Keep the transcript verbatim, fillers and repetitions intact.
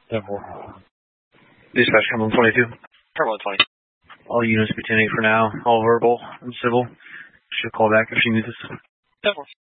ten four. Dispatch, come on twenty-two. Come on twenty. All units be ten eight for now. All verbal and civil. She'll call back if she needs us. ten four.